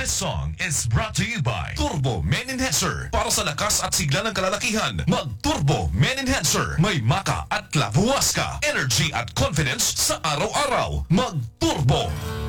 This song is brought to you by Turbo Men Enhancer. Para sa lakas at sigla ng kalalakihan, mag-Turbo Men Enhancer. May maka at labuwas ka. Energy at confidence sa araw-araw. Mag-Turbo!